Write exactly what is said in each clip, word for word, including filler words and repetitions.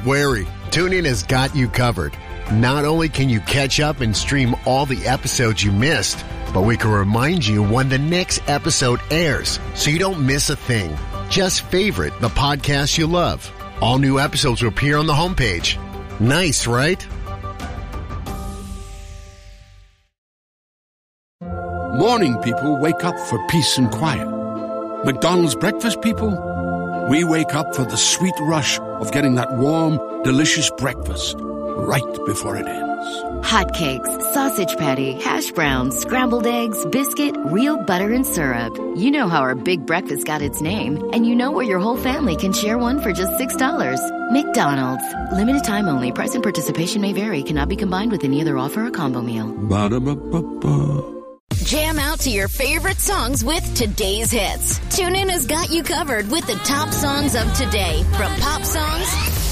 Don't worry, TuneIn has got you covered. Not only can you catch up and stream all the episodes you missed, but we can remind you when the next episode airs so you don't miss a thing. Just favorite the podcast you love. All new episodes will appear on the homepage. Nice, right? Morning people wake up for peace and quiet. McDonald's breakfast people, we wake up for the sweet rush of getting that warm, delicious breakfast right before it ends. Hotcakes, sausage patty, hash browns, scrambled eggs, biscuit, real butter, and syrup. You know how our big breakfast got its name, and you know where your whole family can share one for just six dollars. McDonald's. Limited time only. Price and participation may vary. Cannot be combined with any other offer or combo meal. Ba-da-ba-ba-ba. Jam out to your favorite songs with today's hits. TuneIn has got you covered with the top songs of today, from pop songs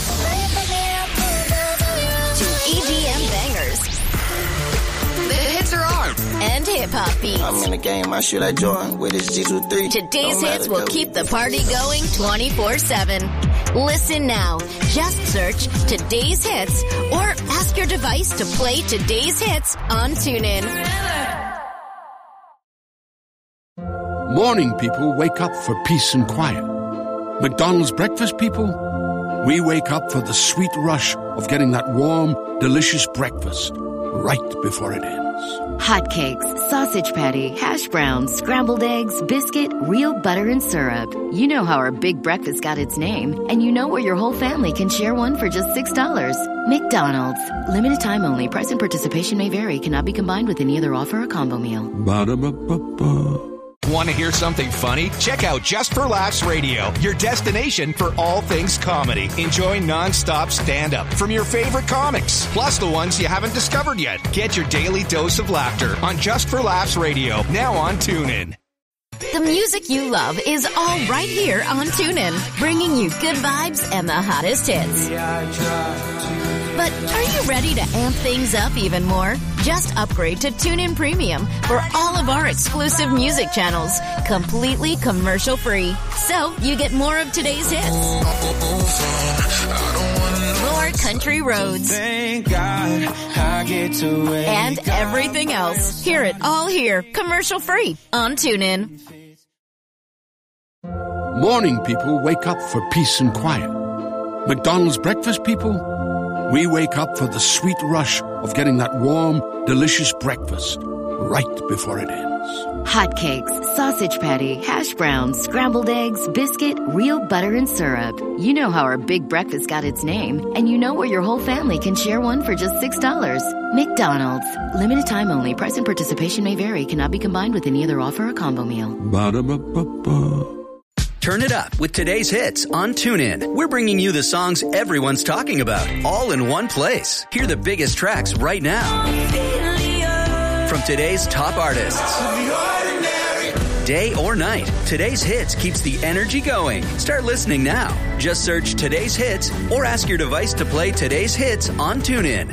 to E D M bangers. The hits are on. And hip-hop beats. I'm in the game, I shoot like Jordan with his G twenty-three. Today's hits will keep the party going twenty-four seven. Listen now. Just search Today's Hits or ask your device to play Today's Hits on TuneIn. Morning people wake up for peace and quiet. McDonald's breakfast people, we wake up for the sweet rush of getting that warm, delicious breakfast right before it ends. Hotcakes, sausage patty, hash browns, scrambled eggs, biscuit, real butter, and syrup. You know how our big breakfast got its name, and you know where your whole family can share one for just six dollars. McDonald's. Limited time only. Price and participation may vary. Cannot be combined with any other offer or combo meal. Ba-da-ba-ba-ba. Want to hear something funny? Check out Just for Laughs Radio, your destination for all things comedy. Enjoy non-stop stand-up from your favorite comics, plus the ones you haven't discovered yet. Get your daily dose of laughter on Just for Laughs Radio, now on TuneIn. The music you love is all right here on TuneIn, bringing you good vibes and the hottest hits. But are you ready to amp things up even more? Just upgrade to TuneIn Premium for all of our exclusive music channels, completely commercial-free. So you get more of today's hits, more country roads, Thank God I get to wake and everything else. Hear it all here, commercial-free on TuneIn. Morning people wake up for peace and quiet. McDonald's breakfast people, we wake up for the sweet rush of getting that warm, delicious breakfast right before it ends. Hotcakes, sausage patty, hash browns, scrambled eggs, biscuit, real butter, and syrup. You know how our big breakfast got its name, and you know where your whole family can share one for just six dollars. McDonald's. Limited time only. Price and participation may vary. Cannot be combined with any other offer or combo meal. Ba-da-ba-ba-ba. Turn it up with today's hits on TuneIn. We're bringing you the songs everyone's talking about, all in one place. Hear the biggest tracks right now from today's top artists. Day or night, today's hits keeps the energy going. Start listening now. Just search Today's Hits or ask your device to play Today's Hits on TuneIn.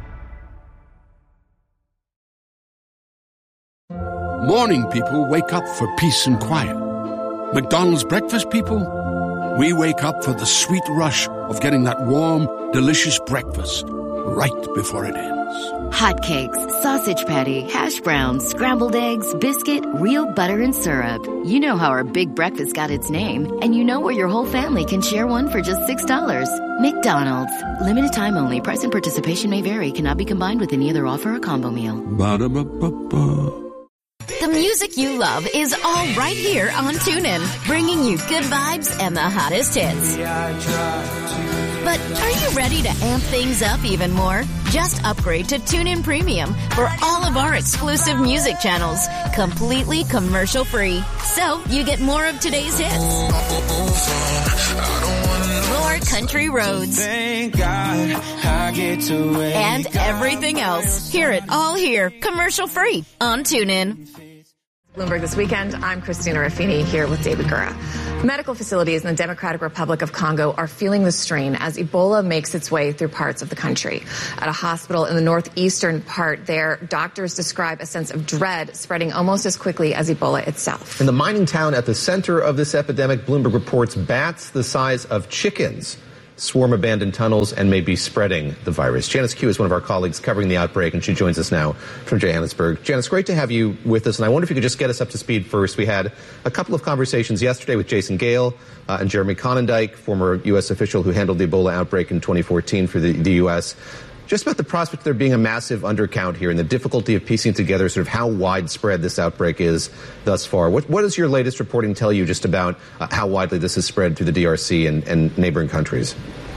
Morning people wake up for peace and quiet. McDonald's breakfast people, we wake up for the sweet rush of getting that warm, delicious breakfast right before it ends. Hotcakes, sausage patty, hash browns, scrambled eggs, biscuit, real butter, and syrup. You know how our big breakfast got its name, and you know where your whole family can share one for just six dollars. McDonald's. Limited time only. Price and participation may vary. Cannot be combined with any other offer or combo meal. Ba-da-ba-ba-ba. The music you love is all right here on TuneIn, bringing you good vibes and the hottest hits. But are you ready to amp things up even more? Just upgrade to TuneIn Premium for all of our exclusive music channels, completely commercial-free. So you get more of today's hits, more country roads, Thank God I get to wake and everything else. Hear it all here, commercial-free on TuneIn. Bloomberg This Weekend, I'm Christina Raffini here with David Gura. Medical facilities in the Democratic Republic of Congo are feeling the strain as Ebola makes its way through parts of the country. At a hospital in the northeastern part there, doctors describe a sense of dread spreading almost as quickly as Ebola itself. In the mining town at the center of this epidemic, Bloomberg reports bats the size of chickens swarm abandoned tunnels and may be spreading the virus. Janice Q is one of our colleagues covering the outbreak, and she joins us now from Johannesburg. Janice, great to have you with us, and I wonder if you could just get us up to speed first. We had a couple of conversations yesterday with Jason Gale uh, and Jeremy Conondike, former U S official who handled the Ebola outbreak in twenty fourteen for the, the U S, just about the prospect of there being a massive undercount here and the difficulty of piecing together sort of how widespread this outbreak is thus far. What, what does your latest reporting tell you just about uh, how widely this has spread through the D R C and, and neighboring countries?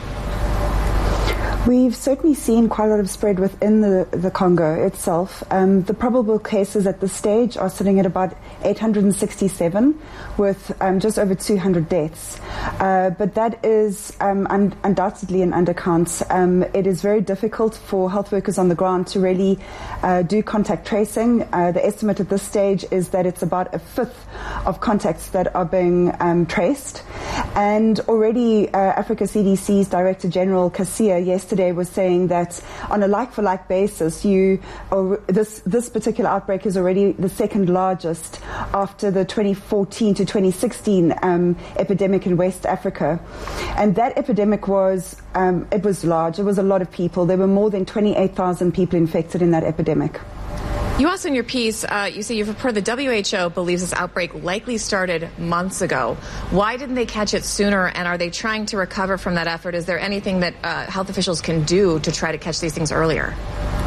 We've certainly seen quite a lot of spread within the, the Congo itself. Um, the probable cases at this stage are sitting at about eight hundred sixty-seven, with um, just over two hundred deaths. Uh, but that is um, un- undoubtedly an undercount. Um, it is very difficult for health workers on the ground to really uh, do contact tracing. Uh, the estimate at this stage is that it's about a fifth of contacts that are being um, traced. And already uh, Africa C D C's Director General Kasia yesterday was saying that on a like-for-like basis, you or this this particular outbreak is already the second largest after the twenty fourteen to twenty sixteen um, epidemic in West Africa. And that epidemic was um, it was large. It was a lot of people. There were more than twenty-eight thousand people infected in that epidemic. You also, in your piece, uh, you say you've reported the W H O believes this outbreak likely started months ago. Why didn't they catch it sooner, and are they trying to recover from that effort? Is there anything that uh, health officials can do to try to catch these things earlier?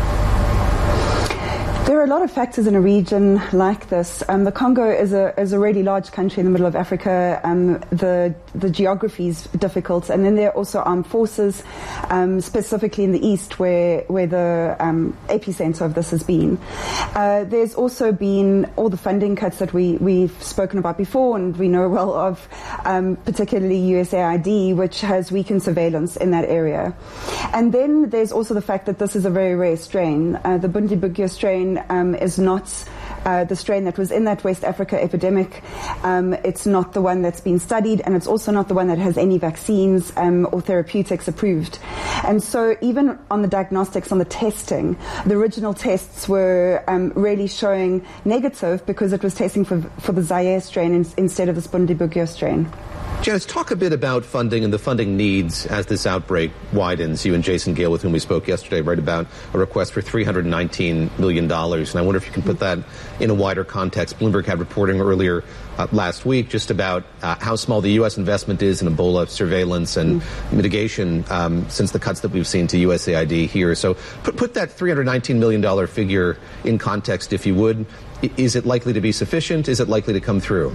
There are a lot of factors in a region like this. Um, the Congo is a is a really large country in the middle of Africa. Um, the the geography is difficult, and then there are also armed forces, um, specifically in the east, where where the um, epicenter of this has been. Uh, there's also been all the funding cuts that we we've spoken about before, and we know well of, um, particularly U S A I D, which has weakened surveillance in that area. And then there's also the fact that this is a very rare strain. Uh, the Bundibugyo strain Um, is not uh, the strain that was in that West Africa epidemic. Um, it's not the one that's been studied, and it's also not the one that has any vaccines um, or therapeutics approved. And so even on the diagnostics, on the testing, the original tests were um, really showing negative because it was testing for, for the Zaire strain in, instead of the Bundibugyo strain. Janice, talk a bit about funding and the funding needs as this outbreak widens. You and Jason Gale, with whom we spoke yesterday, write about a request for three hundred nineteen million dollars. And I wonder if you can put that in a wider context. Bloomberg had reporting earlier uh, last week just about uh, how small the U S investment is in Ebola surveillance and mm. mitigation um, since the cuts that we've seen to U S A I D here. So put, put that three hundred nineteen million dollars figure in context, if you would. Is it likely to be sufficient? Is it likely to come through?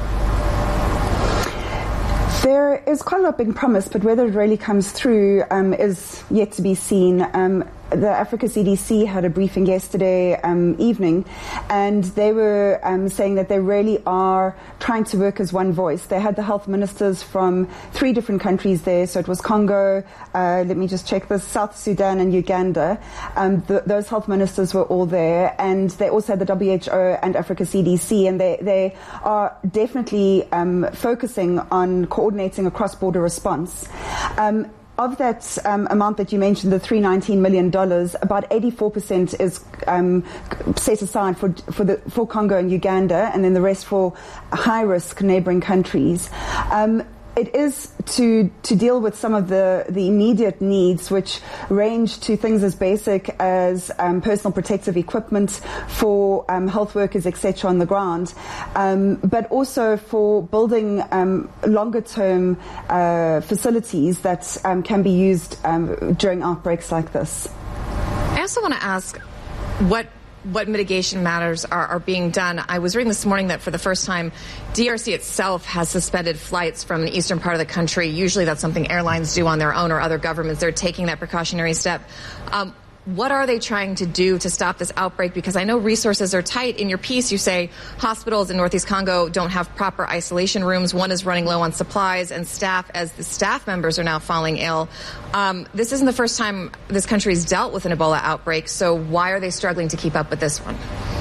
There is quite a lot being promised, but whether it really comes through um, is yet to be seen. Um, the Africa C D C had a briefing yesterday um, evening, and they were um, saying that they really are trying to work as one voice. They had the health ministers from three different countries there, so it was Congo, uh, let me just check this, South Sudan and Uganda. Um, the, those health ministers were all there, and they also had the W H O and Africa C D C, and they, they are definitely um, focusing on coordinating a cross-border response. Um, Of that um, amount that you mentioned, the three hundred nineteen million dollars, about eighty-four percent is um, set aside for for, the, for Congo and Uganda, and then the rest for high-risk neighboring countries. Um, It is to to deal with some of the, the immediate needs, which range to things as basic as um, personal protective equipment for um, health workers, et cetera, on the ground, um, but also for building um, longer-term uh, facilities that um, can be used um, during outbreaks like this. I also want to ask what what mitigation matters are, are being done. I was reading this morning that for the first time, D R C itself has suspended flights from the eastern part of the country. Usually that's something airlines do on their own, or other governments. They're taking that precautionary step. Um, What are they trying to do to stop this outbreak? Because I know resources are tight. In your piece, you say hospitals in Northeast Congo don't have proper isolation rooms. One is running low on supplies, and staff, as the staff members are now falling ill. Um, this isn't the first time this country has dealt with an Ebola outbreak, so why are they struggling to keep up with this one?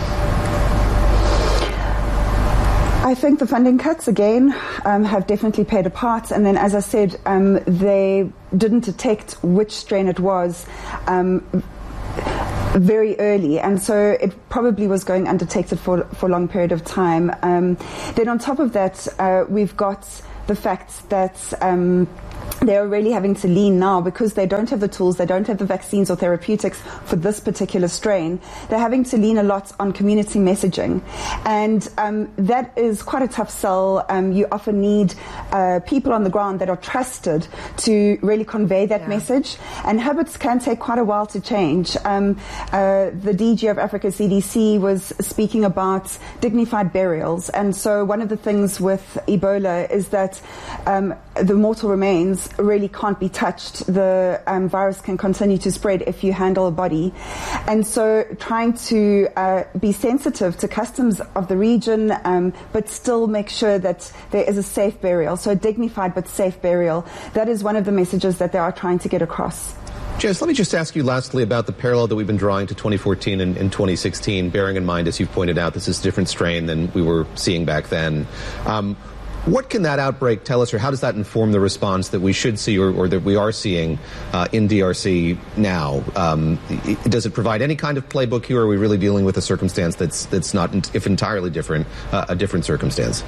I think the funding cuts, again, um, have definitely played a part. And then, as I said, um, they didn't detect which strain it was um, very early, and so it probably was going undetected for, for a long period of time. Um, then on top of that, uh, we've got the fact that um, they're really having to lean now because they don't have the tools, they don't have the vaccines or therapeutics for this particular strain. They're having to lean a lot on community messaging. And um, that is quite a tough sell. Um, you often need uh, people on the ground that are trusted to really convey that yeah. message. And habits can take quite a while to change. Um, uh, the D G of Africa C D C was speaking about dignified burials. And so one of the things with Ebola is that um, the mortal remains really can't be touched. The um, virus can continue to spread if you handle a body. And so trying to uh, be sensitive to customs of the region, um, but still make sure that there is a safe burial. So a dignified but safe burial. That is one of the messages that they are trying to get across. Janice, let me just ask you lastly about the parallel that we've been drawing to twenty fourteen and, and twenty sixteen, bearing in mind, as you've pointed out, this is a different strain than we were seeing back then. Um, What can that outbreak tell us, or how does that inform the response that we should see or, or that we are seeing uh, in D R C now? Um, does it provide any kind of playbook here, or are we really dealing with a circumstance that's that's not, if entirely different, uh, a different circumstance?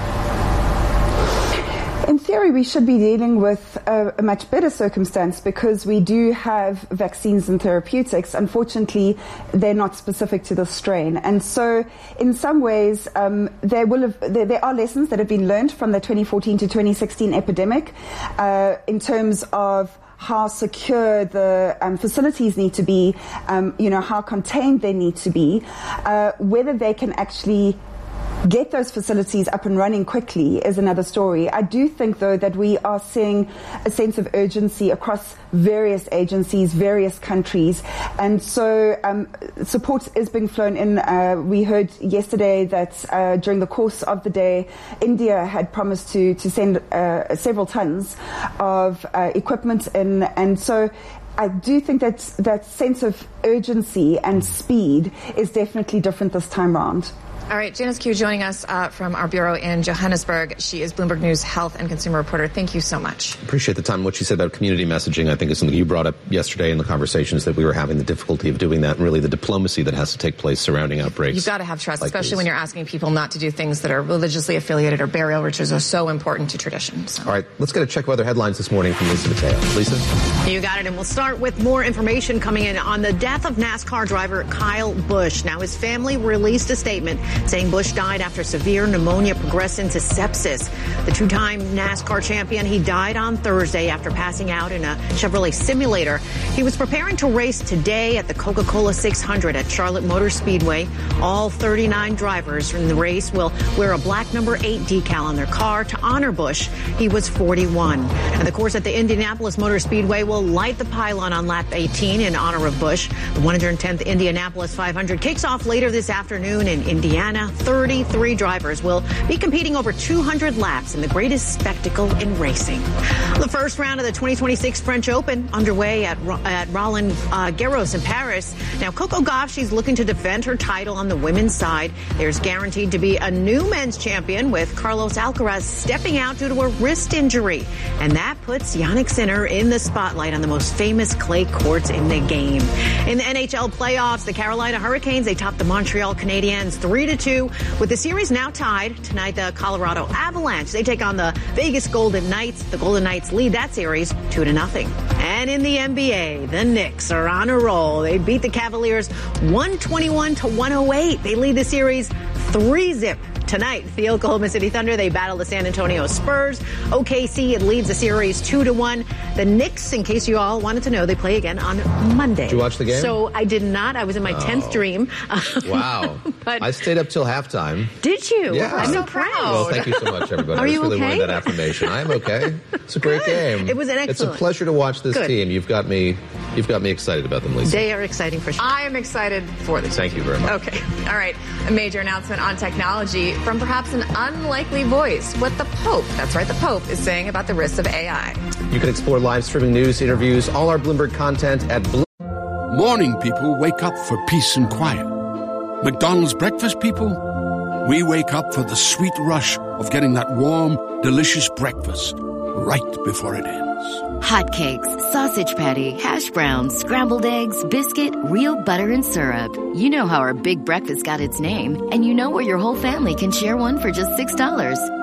In theory, we should be dealing with a, a much better circumstance because we do have vaccines and therapeutics. Unfortunately, they're not specific to this strain. And so, in some ways, um, there will have, there, there are lessons that have been learned from the twenty fourteen to twenty sixteen epidemic uh, in terms of how secure the um, facilities need to be, um, you know, how contained they need to be, uh, whether they can actually get those facilities up and running quickly is another story. I do think, though, that we are seeing a sense of urgency across various agencies, various countries. And so um, support is being flown in. Uh, we heard yesterday that uh, during the course of the day, India had promised to, to send uh, several tons of uh, equipment in. And so I do think that that sense of urgency and speed is definitely different this time round. All right, Janice Q joining us uh, from our bureau in Johannesburg. She is Bloomberg News health and consumer reporter. Thank you so much. Appreciate the time. What she said about community messaging, I think, is something you brought up yesterday in the conversations that we were having, the difficulty of doing that and really the diplomacy that has to take place surrounding outbreaks. You've got to have trust, like especially these. when you're asking people not to do things that are religiously affiliated or burial rituals are so important to tradition. So. All right, let's get a check weather headlines this morning from Lisa Mateo. Lisa? You got it, and we'll start with more information coming in on the death of NASCAR driver Kyle Busch. Now, his family released a statement saying Busch died after severe pneumonia progressed into sepsis. The two-time NASCAR champion, he died on Thursday after passing out in a Chevrolet simulator. He was preparing to race today at the Coca-Cola six hundred at Charlotte Motor Speedway. All thirty-nine drivers in the race will wear a black number eight decal on their car to honor Busch. He was forty-one. And the course at the Indianapolis Motor Speedway will light the pylon on lap eighteen in honor of Busch. The one hundred tenth Indianapolis five hundred kicks off later this afternoon in Indiana. thirty-three drivers will be competing over two hundred laps in the greatest spectacle in racing. The first round of the twenty twenty-six French Open underway at, at Roland uh, Garros in Paris. Now, Coco Gauff, she's looking to defend her title on the women's side. There's guaranteed to be a new men's champion with Carlos Alcaraz stepping out due to a wrist injury. And that puts Jannik Sinner in the spotlight on the most famous clay courts in the game. In the N H L playoffs, the Carolina Hurricanes, they topped the Montreal Canadiens three to two. With the series now tied, tonight the Colorado Avalanche, they take on the Vegas Golden Knights. The Golden Knights lead that series two to nothing. And in the N B A, the Knicks are on a roll. They beat the Cavaliers one twenty-one to one oh eight. They lead the series three zip. Tonight, the Oklahoma City Thunder, they battle the San Antonio Spurs. O K C, it leads the series two to one. The Knicks, in case you all wanted to know, they play again on Monday. Did you watch the game? So I did not. I was in my oh. tenth dream. Wow. But I stayed up till halftime. Did you? Yeah. I'm so proud. Well, thank you so much, everybody. Are I just you really okay? wanted that affirmation. I am okay. It's a great Good. game. It was an excellent. It's a pleasure to watch this Good. team. You've got me you've got me excited about them, Lisa. They are exciting for sure. I am excited for this. Thank you very much. Okay. All right. A major announcement on technology from perhaps an unlikely voice. What the Pope, that's right, the Pope, is saying about the risks of A I. You can explore live streaming news, interviews, all our Bloomberg content at Bloomberg. Morning people wake up for peace and quiet. McDonald's breakfast people, we wake up for the sweet rush of getting that warm, delicious breakfast right before it ends. Hotcakes, sausage patty, hash browns, scrambled eggs, biscuit, real butter and syrup. You know how our big breakfast got its name, and you know where your whole family can share one for just six dollars.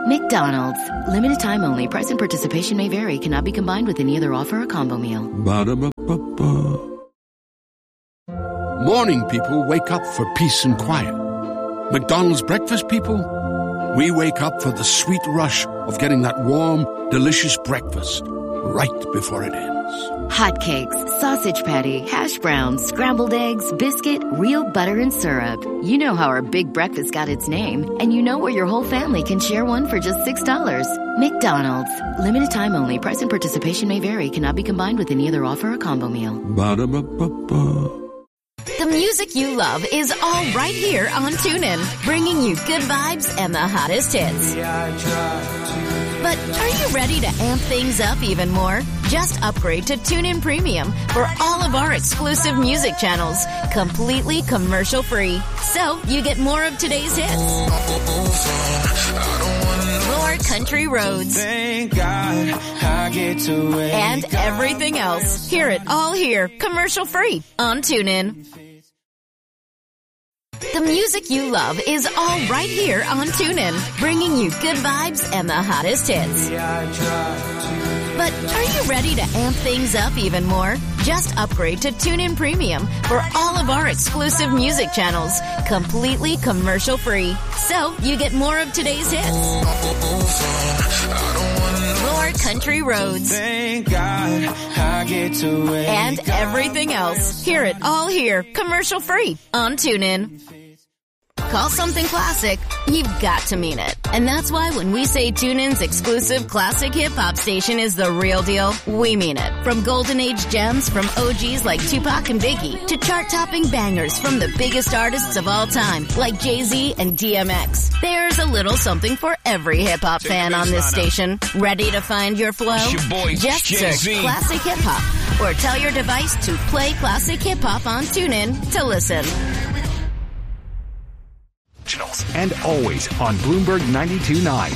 McDonald's. Limited time only. Price and participation may vary. Cannot be combined with any other offer or combo meal. Ba-da-ba-ba-ba. Morning people wake up for peace and quiet. McDonald's breakfast people, we wake up for the sweet rush of getting that warm, delicious breakfast right before it ends. Hotcakes, sausage patty, hash browns, scrambled eggs, biscuit, real butter and syrup. You know how our big breakfast got its name, and you know where your whole family can share one for just six dollars. McDonald's. Limited time only. Price and participation may vary. Cannot be combined with any other offer or combo meal. Ba-da-ba-ba-ba. The music you love is all right here on TuneIn, bringing you good vibes and the hottest hits. But are you ready to amp things up even more? Just upgrade to TuneIn Premium for all of our exclusive music channels, completely commercial-free. So you get more of today's hits, more country roads, Thank God I get to wake and everything else. Hear it all here, commercial-free on TuneIn. The music you love is all right here on TuneIn, bringing you good vibes and the hottest hits. But are you ready to amp things up even more? Just upgrade to TuneIn Premium for all of our exclusive music channels, completely commercial-free. So you get more of today's hits, more country roads, Thank God I get to wake and everything else. Hear it all here, commercial-free on TuneIn. Call something classic, you've got to mean it. And that's why when we say TuneIn's exclusive classic hip-hop station is the real deal, we mean it. From golden age gems from O Gs like Tupac and Biggie to chart-topping bangers from the biggest artists of all time like Jay-Z and D M X. There's a little something for every hip-hop fan on this station. Ready to find your flow? Your boy, Just Jay-Z. search Classic Hip-Hop or tell your device to play Classic Hip-Hop on TuneIn to listen. And always on Bloomberg ninety-two point nine.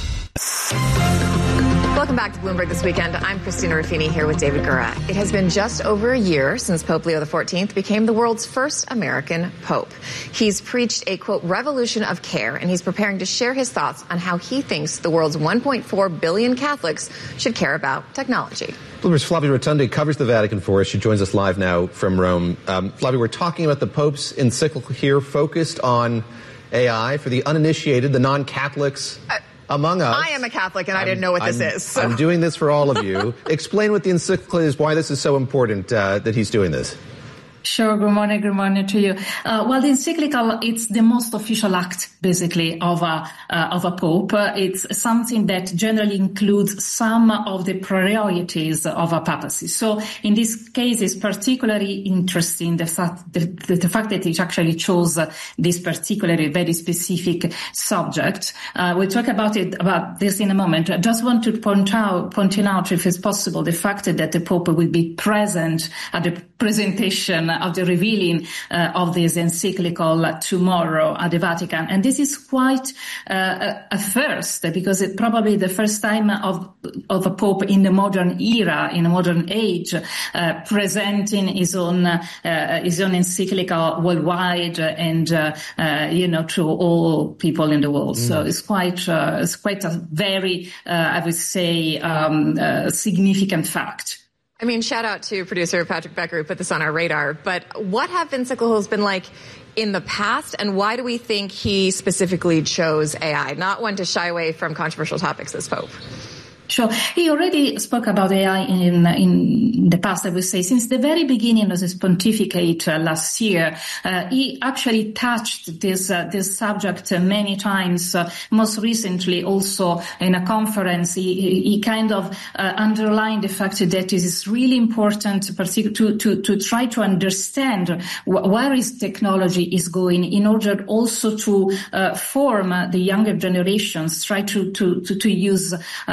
Welcome back to Bloomberg This Weekend. I'm Christina Ruffini here with David Gura. It has been just over a year since Pope Leo the fourteenth became the world's first American pope. He's preached a, quote, revolution of care, and he's preparing to share his thoughts on how he thinks the world's one point four billion Catholics should care about technology. Bloomberg's Flavia Rotundi covers the Vatican for us. She joins us live now from Rome. Um, Flavia, we're talking about the Pope's encyclical here focused on A I for the uninitiated, the non-Catholics uh, among us. I am a Catholic, and I'm, I didn't know what this I'm, is. So. I'm doing this for all of you. Explain what the encyclical is, why this is so important uh, that he's doing this. Sure. Good morning. Good morning to you. Uh, well, the encyclical, it's the most official act, basically, of a, uh, of a pope. Uh, it's something that generally includes some of the priorities of a papacy. So in this case, it's particularly interesting, the fact, the, the, the fact that it actually chose uh, this particularly very specific subject. Uh, we'll talk about it, about this in a moment. I just want to point out, pointing out, if it's possible, the fact that the pope will be present at the presentation of the revealing uh, of this encyclical uh, tomorrow at the Vatican. And this is quite uh, a first, because it's probably the first time of of a pope in the modern era, in a modern age, uh, presenting his own uh, his own encyclical worldwide and uh, uh, you know to all people in the world. Mm. So it's quite uh, it's quite a very uh, I would say um, uh, significant fact. I mean, shout out to producer Patrick Becker who put this on our radar. But what have encyclicals been like in the past, and why do we think he specifically chose A I? Not one to shy away from controversial topics as Pope. Sure. He already spoke about A I in in the past, I would say. Since the very beginning of his pontificate uh, last year, uh, he actually touched this uh, this subject uh, many times. Uh, most recently, also in a conference, he, he kind of uh, underlined the fact that it is really important to to to try to understand wh- where his technology is going, in order also to uh, form uh, the younger generations, try to to to, to use Uh,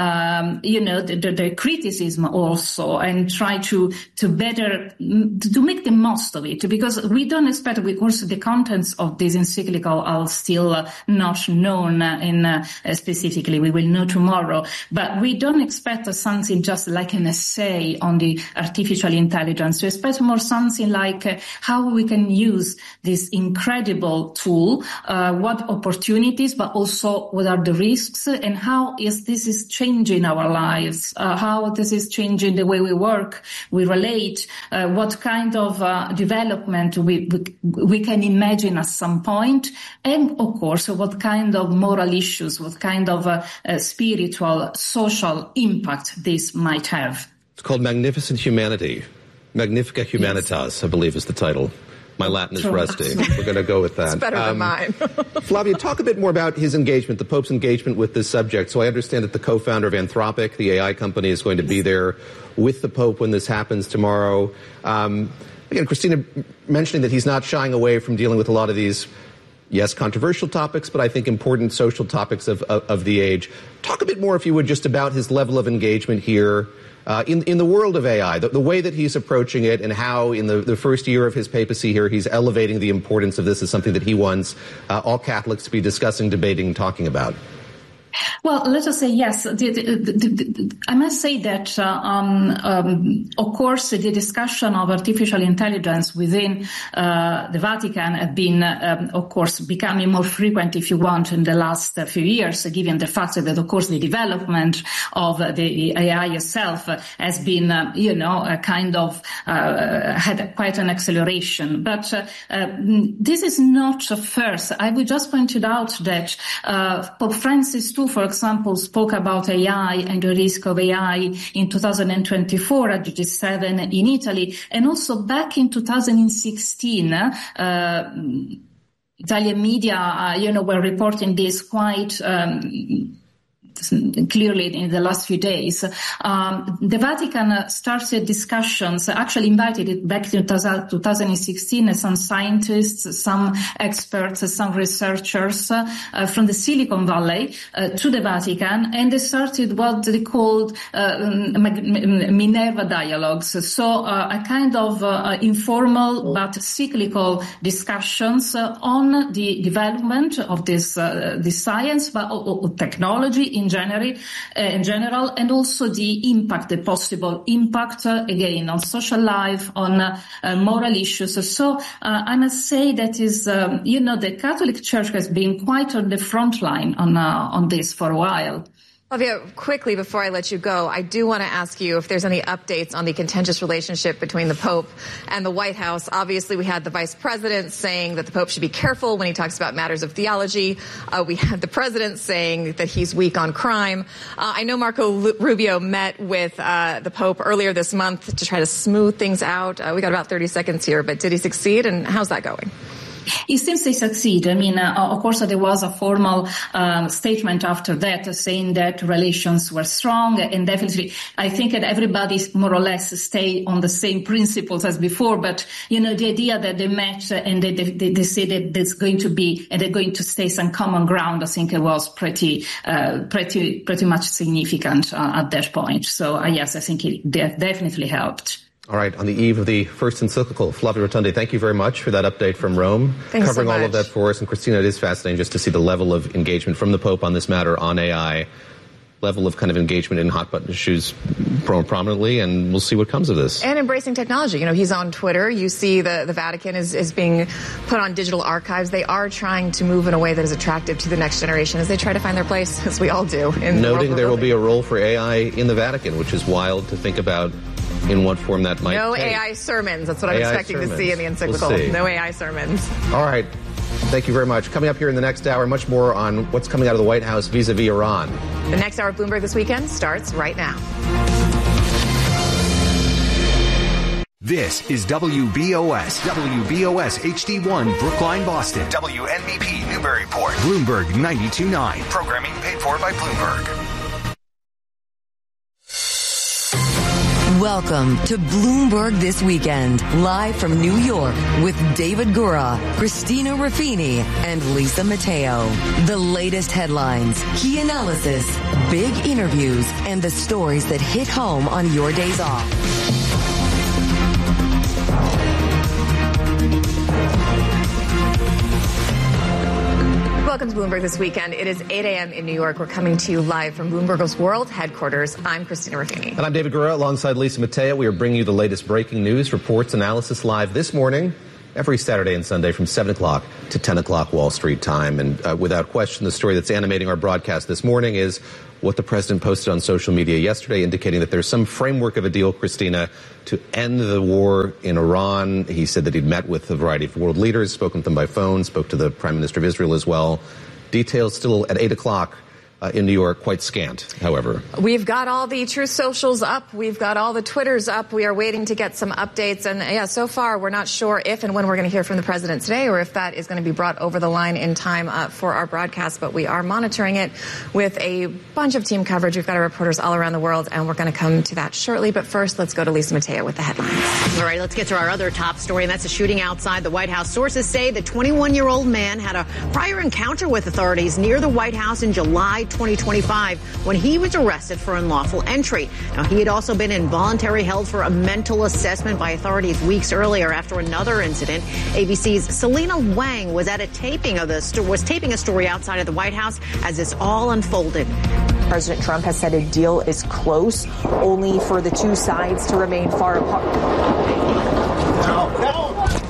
um, you know, the, the, the criticism also, and try to to better to make the most of it, because we don't expect. Of course, the contents of this encyclical are still uh, not known uh, in uh, specifically. We will know tomorrow, but we don't expect uh, something just like an essay on the artificial intelligence. We expect more something like uh, how we can use this incredible tool, uh, what opportunities, but also what are the risks, and how is this is changing our lives, uh, how this is changing the way we work, we relate, uh, what kind of uh, development we, we we can imagine at some point, and of course what kind of moral issues, what kind of uh, uh, spiritual, social impact this might have. It's called Magnificent Humanity. Magnifica Humanitas, yes. I believe is the title. My Latin is rusty. We're going to go with that. It's better um, than mine. Flavia, talk a bit more about his engagement, the Pope's engagement with this subject. So I understand that the co-founder of Anthropic, the A I company, is going to be there with the Pope when this happens tomorrow. Um, again, Christina mentioning that he's not shying away from dealing with a lot of these, yes, controversial topics, but I think important social topics of, of, of the age. Talk a bit more, if you would, just about his level of engagement here. Uh, in, in the world of A I, the, the way that he's approaching it, and how in the, the first year of his papacy here, he's elevating the importance of this as something that he wants uh, all Catholics to be discussing, debating, talking about. Well, let us say yes. The, the, the, the, I must say that, uh, um, um, of course, the discussion of artificial intelligence within uh, the Vatican have been, um, of course, becoming more frequent, if you want, in the last uh, few years, given the fact that, of course, the development of uh, the A I itself uh, has been, uh, you know, a kind of uh, had quite an acceleration. But uh, uh, this is not a first. I would just point it out that uh, Pope Francis too, for example, spoke about A I and the risk of A I in two thousand twenty-four at G seven in Italy, and also back in two thousand sixteen, uh, Italian media, uh, you know, were reporting this quite um, clearly in the last few days. Um, the Vatican started discussions, actually invited it back in two thousand sixteen, some scientists, some experts, some researchers uh, from the Silicon Valley uh, to the Vatican, and they started what they called uh, Minerva dialogues. So uh, a kind of uh, informal but cyclical discussions uh, on the development of this, uh, this science, but uh, technology in general, uh, in general, and also the impact, the possible impact, uh, again, on social life, on uh, uh, moral issues. So uh, I must say that is, um, you know, the Catholic Church has been quite on the front line on, uh, on this for a while. Flavia, quickly before I let you go, I do want to ask you if there's any updates on the contentious relationship between the Pope and the White House. Obviously, we had the Vice President saying that the Pope should be careful when he talks about matters of theology. Uh, we had the President saying that he's weak on crime. Uh, I know Marco Rubio met with uh, the Pope earlier this month to try to smooth things out. Uh, we got about thirty seconds here, but did he succeed, and how's that going? It seems they succeed. I mean, uh, of course, there was a formal uh, statement after that uh, saying that relations were strong, and definitely I think that everybody more or less stay on the same principles as before. But, you know, the idea that they met uh, and they, they, they say that there's going to be, and they're going to stay some common ground, I think it was pretty, uh, pretty, pretty much significant uh, at that point. So, uh, yes, I think it definitely helped. All right, on the eve of the first encyclical, Flavia Rotondi, thank you very much for that update from Rome. Thanks Covering so much. all of that for us. And Christina, it is fascinating just to see the level of engagement from the Pope on this matter on A I, level of kind of engagement in hot button issues more prominently, and we'll see what comes of this. And embracing technology. You know, he's on Twitter. You see the, the Vatican is, is being put on digital archives. They are trying to move in a way that is attractive to the next generation as they try to find their place, as we all do. In Noting the there will be a role for A I in the Vatican, which is wild to think about in what form that might No take. A I sermons. That's what I'm A I expecting sermons. to see in the encyclical. We'll see. No A I sermons. All right. Thank you very much. Coming up here in the next hour, much more on what's coming out of the White House vis-a-vis Iran. The next hour of Bloomberg This Weekend starts right now. This is W B O S, W B O S H D one, Brookline, Boston. W N B P Newburyport. Bloomberg ninety-two point nine. Programming paid for by Bloomberg. Welcome to Bloomberg This Weekend, live from New York with David Gura, Christina Raffini, and Lisa Mateo. The latest headlines, key analysis, big interviews, and the stories that hit home on your days off. Welcome to Bloomberg This Weekend. It is eight a.m. in New York. We're coming to you live from Bloomberg's World Headquarters. I'm Christina Raffini. And I'm David Gura alongside Lisa Mateo. We are bringing you the latest breaking news, reports, analysis live this morning, every Saturday and Sunday from seven o'clock to ten o'clock Wall Street time. And uh, without question, the story that's animating our broadcast this morning is what the president posted on social media yesterday, indicating that there's some framework of a deal, Christina, to end the war in Iran. He said that he'd met with a variety of world leaders, spoken with them by phone, spoke to the Prime Minister of Israel as well. Details still at eight o'clock. Uh, in New York, quite scant, however. We've got all the Truth Socials up. We've got all the Twitters up. We are waiting to get some updates. And, yeah, so far we're not sure if and when we're going to hear from the president today or if that is going to be brought over the line in time uh, for our broadcast. But we are monitoring it with a bunch of team coverage. We've got our reporters all around the world, and we're going to come to that shortly. But first, let's go to Lisa Mateo with the headlines. All right, let's get to our other top story, and that's a shooting outside the White House. Sources say the twenty-one-year-old man had a prior encounter with authorities near the White House in July twenty twenty-five. When he was arrested for unlawful entry. Now, he had also been involuntarily held for a mental assessment by authorities weeks earlier after another incident. A B C's Selena Wang was at a taping of the was taping a story outside of the White House as this all unfolded. President Trump has said a deal is close, only for the two sides to remain far apart. No, no.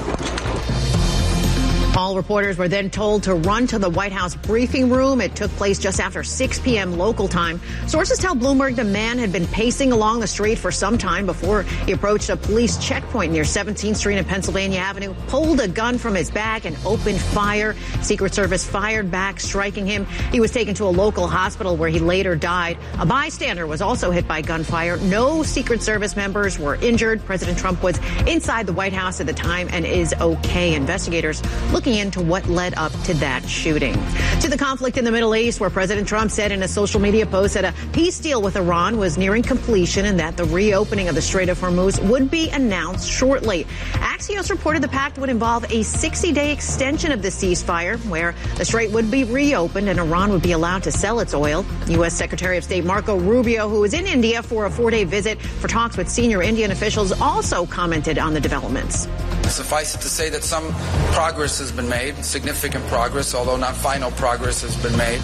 All reporters were then told to run to the White House briefing room. It took place just after six p.m. local time. Sources tell Bloomberg the man had been pacing along the street for some time before he approached a police checkpoint near seventeenth Street and Pennsylvania Avenue, pulled a gun from his bag and opened fire. Secret Service fired back, striking him. He was taken to a local hospital where he later died. A bystander was also hit by gunfire. No Secret Service members were injured. President Trump was inside the White House at the time and is okay. Investigators look looking into what led up to that shooting. To the conflict in the Middle East, where President Trump said in a social media post that a peace deal with Iran was nearing completion and that the reopening of the Strait of Hormuz would be announced shortly. Axios reported the pact would involve a sixty-day extension of the ceasefire, where the strait would be reopened and Iran would be allowed to sell its oil. U S. Secretary of State Marco Rubio, who was in India for a four-day visit for talks with senior Indian officials, also commented on the developments. Suffice it to say that some progress has been made, significant progress, although not final progress has been made.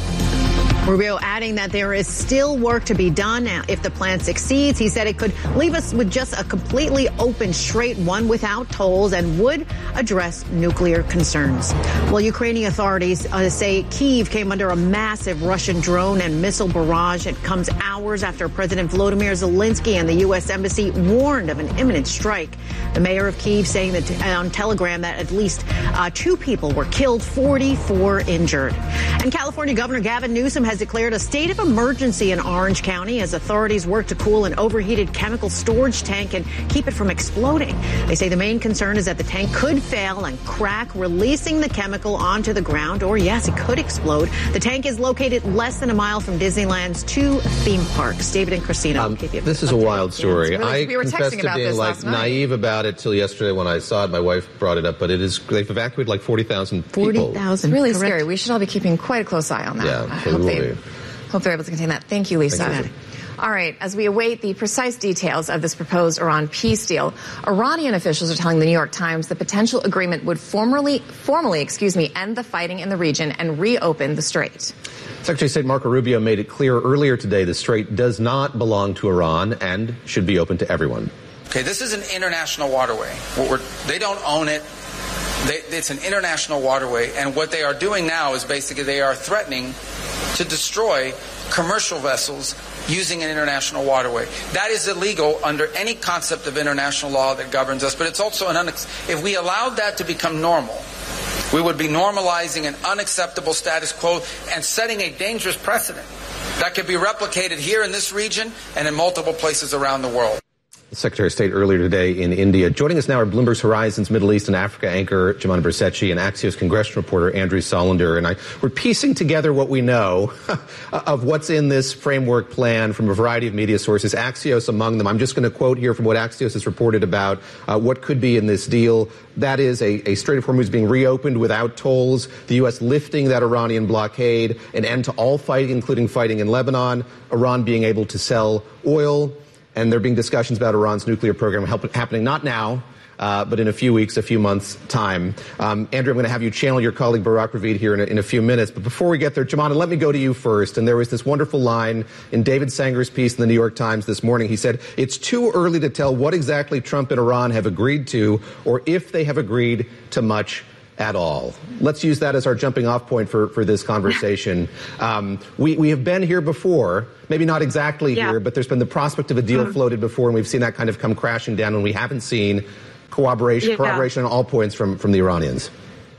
Rubio adding that there is still work to be done. Now, if the plan succeeds, he said it could leave us with just a completely open strait, one without tolls, and would address nuclear concerns. Well, Ukrainian authorities uh, say Kyiv came under a massive Russian drone and missile barrage. It comes hours after President Volodymyr Zelensky and the U S. Embassy warned of an imminent strike. The mayor of Kyiv saying that on Telegram that at least uh, two people were killed, forty-four injured. And California Governor Gavin Newsom has declared a state of emergency in Orange County as authorities work to cool an overheated chemical storage tank and keep it from exploding. They say the main concern is that the tank could fail and crack, releasing the chemical onto the ground, or yes, it could explode. The tank is located less than a mile from Disneyland's two theme parks. David and Christina. Um, this is a wild story. Yeah, really, I we were confess texting to about being this like last night. naive about it till yesterday when I saw it. My wife brought it up, but it is they've evacuated like forty thousand people. forty thousand. Really correct. Scary. We should all be keeping quite a close eye on that. Yeah, I so hope, will they, be. hope they're able to contain that. Thank you, Lisa. Thank you. All right, as we await the precise details of this proposed Iran peace deal, Iranian officials are telling the New York Times the potential agreement would formally, formally, excuse me, end the fighting in the region and reopen the strait. Secretary of State Marco Rubio made it clear earlier today the strait does not belong to Iran and should be open to everyone. Okay, this is an international waterway. What we're, they don't own it. They, it's an international waterway, and what they are doing now is basically they are threatening to destroy commercial vessels using an international waterway. That is illegal under any concept of international law that governs us, but it's also an unex- if we allowed that to become normal, we would be normalizing an unacceptable status quo and setting a dangerous precedent that could be replicated here in this region and in multiple places around the world. Secretary of State earlier today in India. Joining us now are Bloomberg's Horizons Middle East and Africa anchor Jouman Bercetche and Axios congressional reporter Andrew Solender. And I, we're piecing together what we know of what's in this framework plan from a variety of media sources, Axios among them. I'm just going to quote here from what Axios has reported about uh, what could be in this deal. That is a, a Strait of Hormuz being reopened without tolls, the U S lifting that Iranian blockade, an end to all fighting, including fighting in Lebanon, Iran being able to sell oil, and there being discussions about Iran's nuclear program help, happening not now, uh, but in a few weeks, a few months' time. Um, Andrew, I'm going to have you channel your colleague Barak Ravid here in a, in a few minutes. But before we get there, Jouman, let me go to you first. And there was this wonderful line in David Sanger's piece in the New York Times this morning. He said, it's too early to tell what exactly Trump and Iran have agreed to or if they have agreed to much at all. Let's use that as our jumping off point for, for this conversation. Um, we, we have been here before, maybe not exactly yeah. here, but there's been the prospect of a deal mm. floated before, and we've seen that kind of come crashing down when we haven't seen cooperation, yeah. cooperation on all points from, from the Iranians.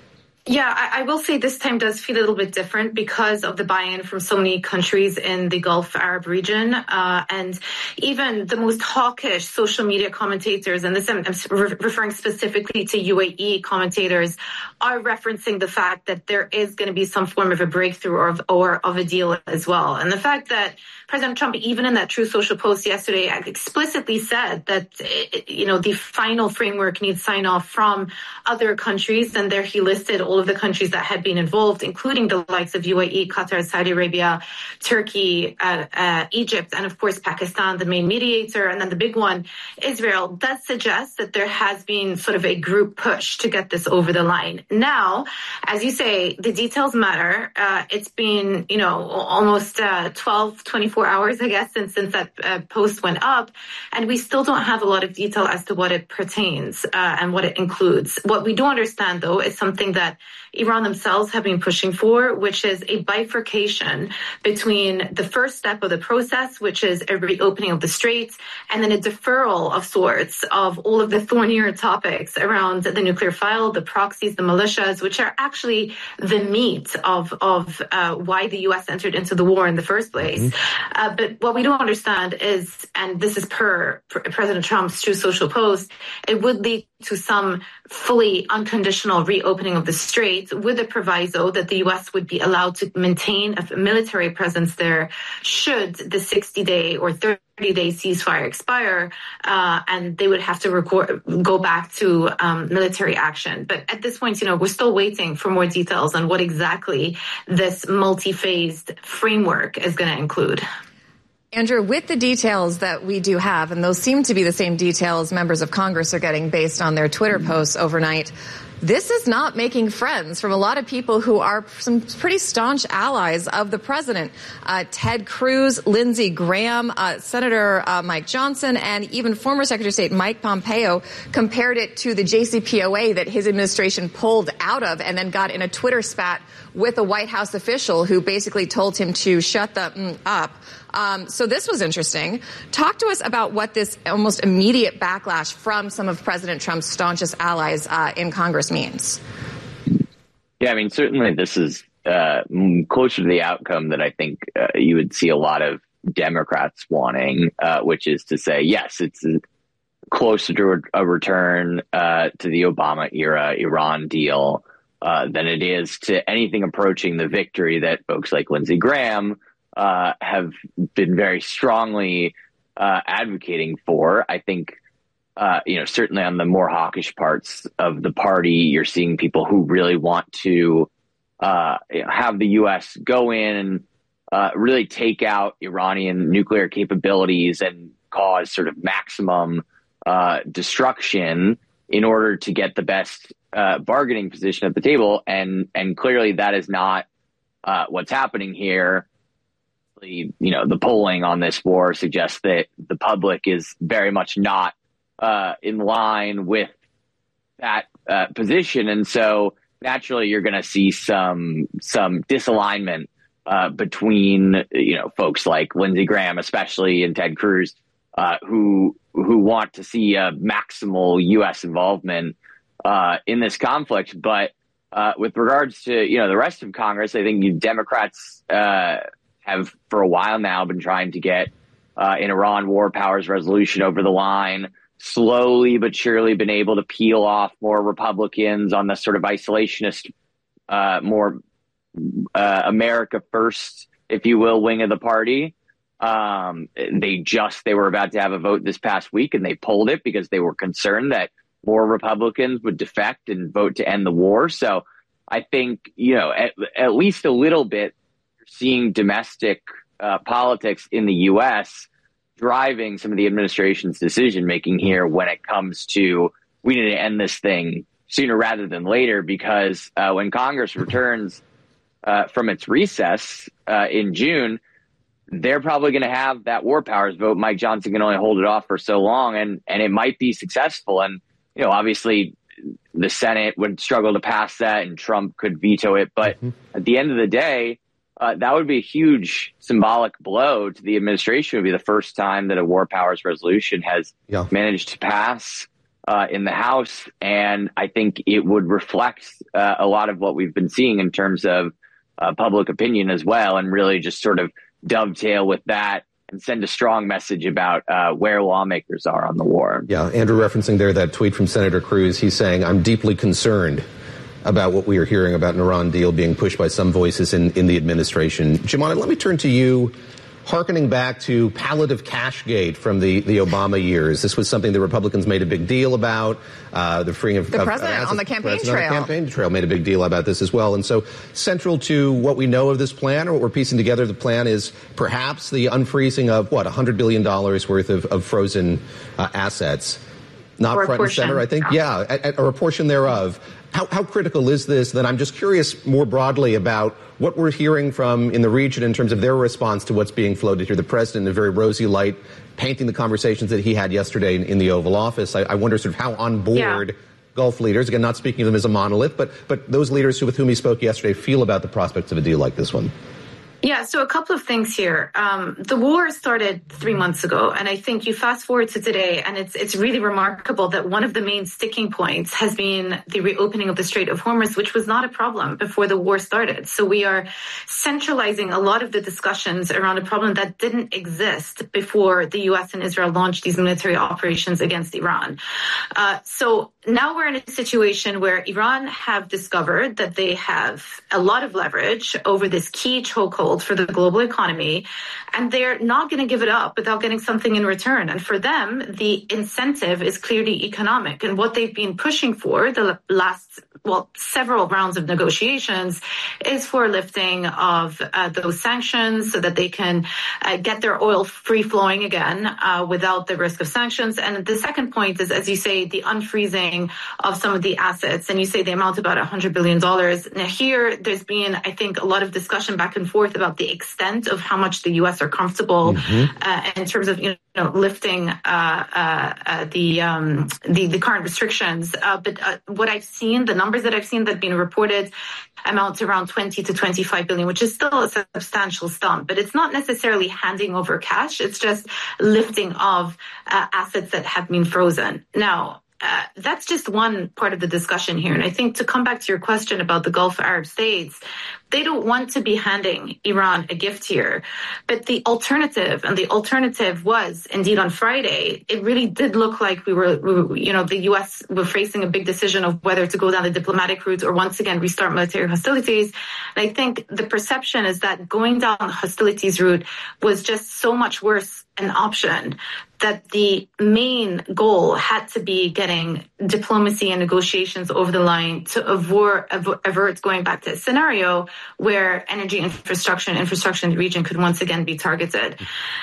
Yeah, I, I will say this time does feel a little bit different because of the buy-in from so many countries in the Gulf Arab region. Uh, and even the most hawkish social media commentators, and this I'm, I'm re- referring specifically to U A E commentators, are referencing the fact that there is going to be some form of a breakthrough or of, or of a deal as well. And the fact that President Trump, even in that Truth Social post yesterday, explicitly said that, you know, the final framework needs sign-off from other countries. And there he listed all of the countries that had been involved, including the likes of U A E, Qatar, Saudi Arabia, Turkey, uh, uh, Egypt, and of course Pakistan, the main mediator, and then the big one, Israel. That suggests that there has been sort of a group push to get this over the line. Now, as you say, the details matter. Uh, it's been, you know, almost uh, twelve, twenty-four hours, I guess, since, since that uh, post went up, and we still don't have a lot of detail as to what it pertains uh, and what it includes. What we do understand, though, is something that Iran themselves have been pushing for, which is a bifurcation between the first step of the process, which is a reopening of the straits, and then a deferral of sorts of all of the thornier topics around the nuclear file, the proxies, the militias, which are actually the meat of, of uh, why the U S entered into the war in the first place. Mm-hmm. Uh, but what we don't understand is, and this is per President Trump's Truth Social post, it would lead to some fully unconditional reopening of the Strait with a proviso that the U S would be allowed to maintain a military presence there should the sixty-day or thirty-day ceasefire expire, uh, and they would have to record, go back to um, military action. But at this point, you know, we're still waiting for more details on what exactly this multi-phased framework is going to include. Andrew, with the details that we do have, and those seem to be the same details members of Congress are getting based on their Twitter posts overnight, this is not making friends from a lot of people who are some pretty staunch allies of the president. Uh, Ted Cruz, Lindsey Graham, uh, Senator uh, Mike Johnson, and even former Secretary of State Mike Pompeo compared it to the J C P O A that his administration pulled out of and then got in a Twitter spat with a White House official who basically told him to shut the mm, up. Um, so this was interesting. Talk to us about what this almost immediate backlash from some of President Trump's staunchest allies uh, in Congress means. Yeah, I mean, certainly this is uh, closer to the outcome that I think uh, you would see a lot of Democrats wanting, uh, which is to say, yes, it's closer to a return uh, to the Obama era Iran deal uh, than it is to anything approaching the victory that folks like Lindsey Graham Uh, have been very strongly uh, advocating for. I think, uh, you know, certainly on the more hawkish parts of the party, you're seeing people who really want to uh, have the U S go in and uh, really take out Iranian nuclear capabilities and cause sort of maximum uh, destruction in order to get the best uh, bargaining position at the table. And, and clearly that is not uh, what's happening here. You know, the polling on this war suggests that the public is very much not uh, in line with that uh, position. And so naturally, you're going to see some some disalignment uh, between, you know, folks like Lindsey Graham, especially, and Ted Cruz, uh, who who want to see a maximal U S involvement uh, in this conflict. But uh, with regards to, you know, the rest of Congress, I think you Democrats uh, have for a while now been trying to get uh, in Iran war powers resolution over the line, slowly but surely been able to peel off more Republicans on the sort of isolationist, uh, more uh, America first, if you will, wing of the party. Um, they just, they were about to have a vote this past week and they pulled it because they were concerned that more Republicans would defect and vote to end the war. So I think, you know, at, at least a little bit, you're seeing domestic uh, politics in the U S driving some of the administration's decision making here when it comes to, we need to end this thing sooner rather than later, because uh, when Congress returns uh, from its recess uh, in June, they're probably going to have that war powers vote. Mike Johnson can only hold it off for so long, and, and it might be successful. And, you know, obviously the Senate would struggle to pass that and Trump could veto it. But mm-hmm. at the end of the day, uh, that would be a huge symbolic blow to the administration. It would be the first time that a war powers resolution has yeah. managed to pass uh, in the House. And I think it would reflect uh, a lot of what we've been seeing in terms of uh, public opinion as well, and really just sort of dovetail with that and send a strong message about uh, where lawmakers are on the war. Yeah, Andrew referencing there that tweet from Senator Cruz, he's saying, I'm deeply concerned about what we are hearing about an Iran deal being pushed by some voices in, in the administration. Jumana, let me turn to you, hearkening back to palliative cashgate from the, the Obama years. This was something the Republicans made a big deal about. Uh, the freeing of the of, president of on the campaign president trail. On the campaign trail made a big deal about this as well. And so central to what we know of this plan, or what we're piecing together, the plan is perhaps the unfreezing of, what, one hundred billion dollars worth of, of frozen uh, assets. Not or front and center, I think. Yeah, yeah or a portion thereof. How, how critical is this? Then I'm just curious more broadly about what we're hearing from in the region in terms of their response to what's being floated here. The president, in a very rosy light, painting the conversations that he had yesterday in, in the Oval Office. I, I wonder sort of how on board yeah. Gulf leaders, again, not speaking of them as a monolith, but but those leaders who, with whom he spoke yesterday feel about the prospects of a deal like this one. Yeah, so a couple of things here. Um, the war started three months ago, and I think you fast forward to today, and it's it's really remarkable that one of the main sticking points has been the reopening of the Strait of Hormuz, which was not a problem before the war started. So we are centralizing a lot of the discussions around a problem that didn't exist before the U S and Israel launched these military operations against Iran. Uh, so now we're in a situation where Iran have discovered that they have a lot of leverage over this key chokehold for the global economy, and they're not going to give it up without getting something in return. And for them, the incentive is clearly economic. And what they've been pushing for the last, well, several rounds of negotiations is for lifting of uh, those sanctions so that they can uh, get their oil free flowing again uh, without the risk of sanctions. And the second point is, as you say, the unfreezing of some of the assets. And you say they amount to about one hundred billion dollars. Now here, there's been, I think, a lot of discussion back and forth about the extent of how much the U S are comfortable mm-hmm. uh, in terms of, you know, lifting uh, uh, uh, the, um, the the current restrictions. Uh, but uh, what I've seen, the numbers that I've seen that have been reported amount to around twenty to twenty-five billion, which is still a substantial sum. But it's not necessarily handing over cash. It's just lifting of uh, assets that have been frozen. Now, Uh, that's just one part of the discussion here. And I think to come back to your question about the Gulf Arab states, they don't want to be handing Iran a gift here. But the alternative, and the alternative was indeed on Friday, it really did look like we were, we were, you know, the U S were facing a big decision of whether to go down the diplomatic route or once again restart military hostilities. And I think the perception is that going down the hostilities route was just so much worse an option that the main goal had to be getting diplomacy and negotiations over the line to avert, avert going back to a scenario where energy infrastructure and infrastructure in the region could once again be targeted.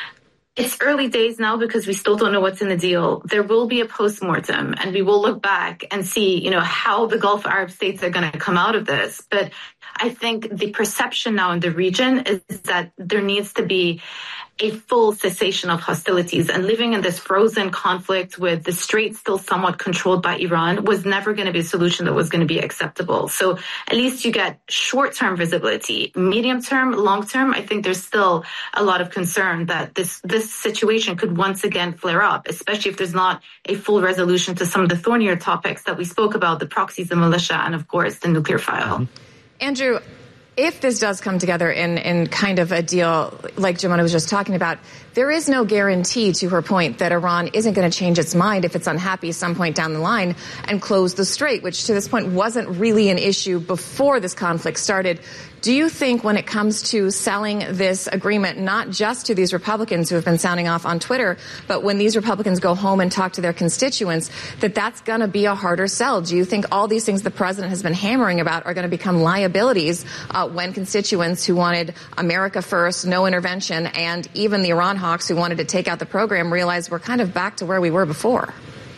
It's early days now because we still don't know what's in the deal. There will be a postmortem and we will look back and see, you know, how the Gulf Arab states are going to come out of this. But I think the perception now in the region is that there needs to be a full cessation of hostilities, and living in this frozen conflict with the strait still somewhat controlled by Iran was never going to be a solution that was going to be acceptable. So at least you get short-term visibility. Medium-term, long-term, I think there's still a lot of concern that this, this situation could once again flare up, especially if there's not a full resolution to some of the thornier topics that we spoke about, the proxies, the militia, and of course, the nuclear file. Andrew, if this does come together in, in kind of a deal like Jemima was just talking about, there is no guarantee, to her point, that Iran isn't going to change its mind if it's unhappy some point down the line and close the strait, which to this point wasn't really an issue before this conflict started. Do you think when it comes to selling this agreement, not just to these Republicans who have been sounding off on Twitter, but when these Republicans go home and talk to their constituents, that that's going to be a harder sell? Do you think all these things the president has been hammering about are going to become liabilities uh, when constituents who wanted America first, no intervention, and even the Iran hawks who wanted to take out the program realize we're kind of back to where we were before?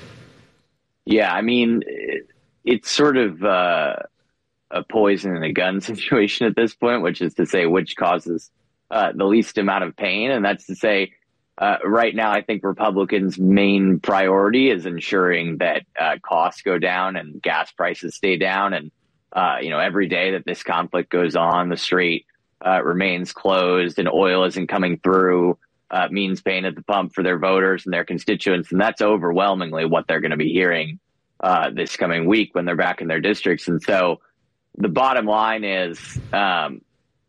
Yeah, I mean, it's sort of uh, a poison and a gun situation at this point, which is to say which causes uh, the least amount of pain. And that's to say, uh, right now, I think Republicans' main priority is ensuring that uh, costs go down and gas prices stay down. And, uh, you know, every day that this conflict goes on, the strait uh, remains closed and oil isn't coming through, uh, means pain at the pump for their voters and their constituents. And that's overwhelmingly what they're going to be hearing uh, this coming week when they're back in their districts. And so the bottom line is um,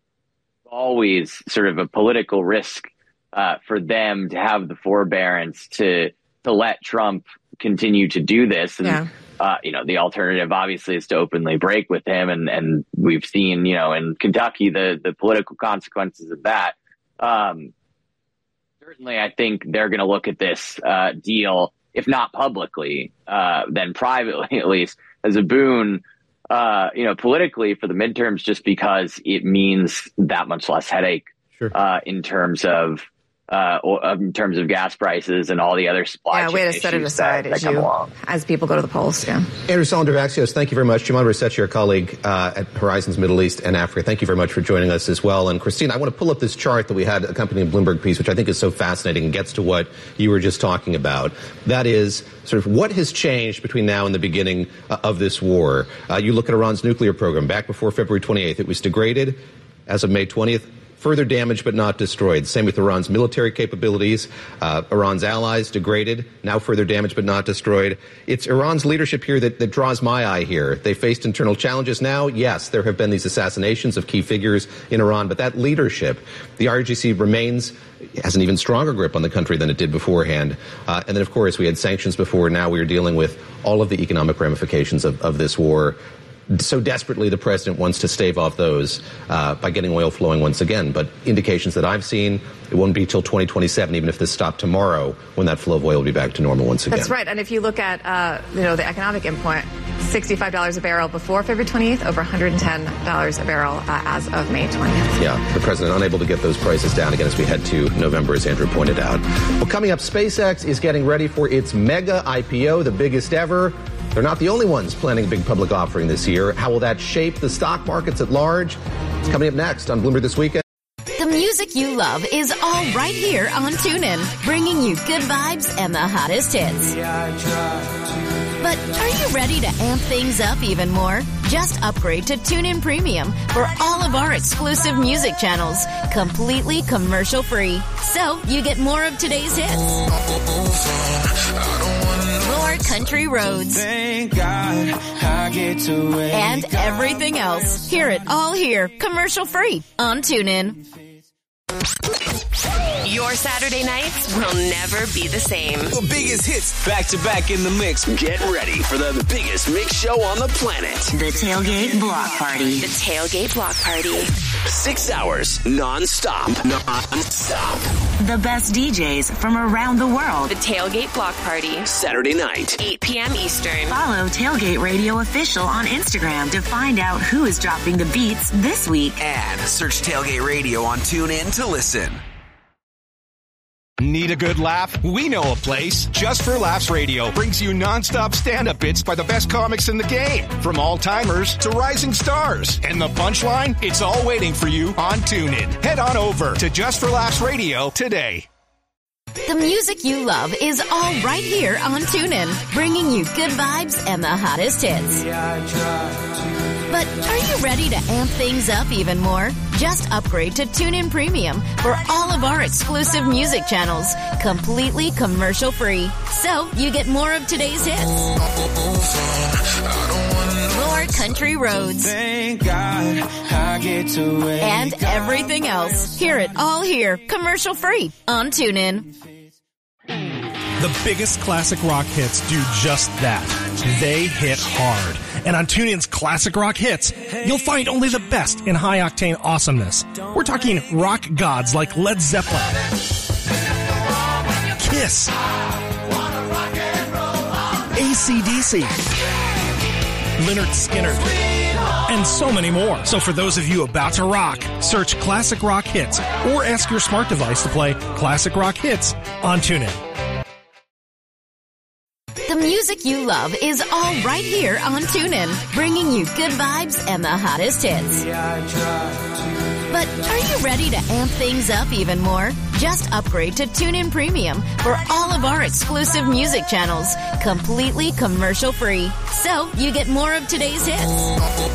always sort of a political risk uh, for them to have the forbearance to to let Trump continue to do this. And, yeah. uh, you know, the alternative obviously is to openly break with him. And, and we've seen, you know, in Kentucky, the, the political consequences of that. Um, certainly, I think they're going to look at this uh, deal, if not publicly, uh, then privately, at least, as a boon, uh, you know, politically for the midterms, just because it means that much less headache sure. uh, in terms of uh, in terms of gas prices and all the other supply chain issues. Yeah, way to set it aside that, as, that you, as people go to the polls. Yeah. Andrew Salander of Axios, thank you very much. Jemima Resetchi, your colleague uh, at Horizons Middle East and Africa, thank you very much for joining us as well. And Christine, I want to pull up this chart that we had accompanying a Bloomberg piece, which I think is so fascinating and gets to what you were just talking about. That is sort of what has changed between now and the beginning uh, of this war. Uh, you look at Iran's nuclear program. Back before February twenty-eighth, it was degraded. As of May twentieth, further damaged but not destroyed. Same with Iran's military capabilities. Uh, Iran's allies degraded, now further damaged but not destroyed. It's Iran's leadership here that, that draws my eye here. They faced internal challenges now. Yes, there have been these assassinations of key figures in Iran, but that leadership, the I R G C remains, has an even stronger grip on the country than it did beforehand. Uh, and then, of course, we had sanctions before. Now we are dealing with all of the economic ramifications of, of this war. So desperately the president wants to stave off those uh, by getting oil flowing once again. But indications that I've seen, it won't be till twenty twenty-seven, even if this stopped tomorrow, when that flow of oil will be back to normal once again. That's right. And if you look at, uh, you know, the economic endpoint, sixty-five dollars a barrel before February twenty-eighth, over one hundred ten dollars a barrel uh, as of May twentieth. Yeah, the president unable to get those prices down again as we head to November, as Andrew pointed out. Well, coming up, SpaceX is getting ready for its mega I P O, the biggest ever. They're not the only ones planning a big public offering this year. How will that shape the stock markets at large? It's coming up next on Bloomberg This Weekend. The music you love is all right here on TuneIn, bringing you good vibes and the hottest hits. But are you ready to amp things up even more? Just upgrade to TuneIn Premium for all of our exclusive music channels, completely commercial free. So you get more of today's hits, more country roads, Thank God I get to wake and everything else. Hear it all here, commercial free on TuneIn. Your Saturday nights will never be the same. The biggest hits back to back in the mix. Get ready for the biggest mix show on the planet. The Tailgate Block Party. The Tailgate Block Party. Six hours non-stop. Non-stop. The best D Js from around the world. The Tailgate Block Party. Saturday night. eight p.m. Eastern. Follow Tailgate Radio Official on Instagram to find out who is dropping the beats this week. And search Tailgate Radio on TuneIn to listen. Need a good laugh? We know a place. Just for Laughs Radio brings you nonstop stand-up bits by the best comics in the game. From all-timers to rising stars. And the punchline? It's all waiting for you on TuneIn. Head on over to Just for Laughs Radio today. The music you love is all right here on TuneIn, bringing you good vibes and the hottest hits. But are you ready to amp things up even more? Just upgrade to TuneIn Premium for all of our exclusive music channels, completely commercial free. So you get more of today's hits, more country roads. Thank God I get to wake And everything else. Hear it all here, commercial free on TuneIn. The biggest classic rock hits do just that. They hit hard. And on TuneIn's Classic Rock Hits, you'll find only the best in high-octane awesomeness. We're talking rock gods like Led Zeppelin, Kiss, A C D C, Lynyrd Skynyrd, and so many more. So for those of you about to rock, search Classic Rock Hits or ask your smart device to play Classic Rock Hits on TuneIn. The music you love is all right here on TuneIn, bringing you good vibes and the hottest hits. But are you ready to amp things up even more? Just upgrade to TuneIn Premium for all of our exclusive music channels, completely commercial free. So you get more of today's hits,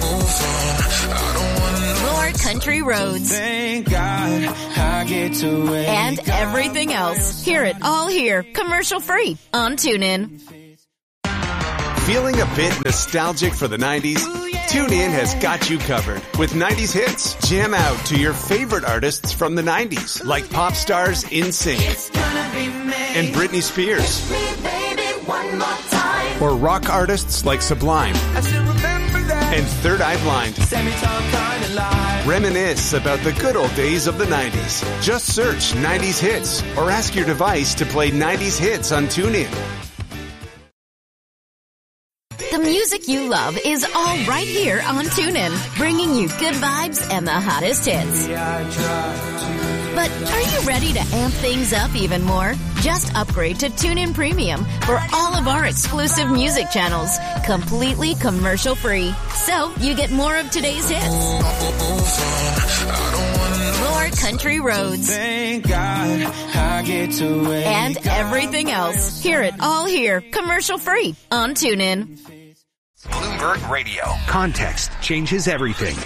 more country roads, Thank God I get to wake and everything else. Hear it all here, commercial free on TuneIn. Feeling a bit nostalgic for the nineties? TuneIn has got you covered with nineties hits. Jam out to your favorite artists from the nineties, like pop stars NSYNC and Britney Spears, or rock artists like Sublime and Third Eye Blind. Reminisce about the good old days of the nineties. Just search nineties hits or ask your device to play nineties hits on TuneIn. The music you love is all right here on TuneIn, bringing you good vibes and the hottest hits. But are you ready to amp things up even more? Just upgrade to TuneIn Premium for all of our exclusive music channels, completely commercial free. So you get more of today's hits, more country roads, Thank God I get to wake and everything else. Hear it all here, commercial free on TuneIn. Bloomberg Radio. Context changes everything.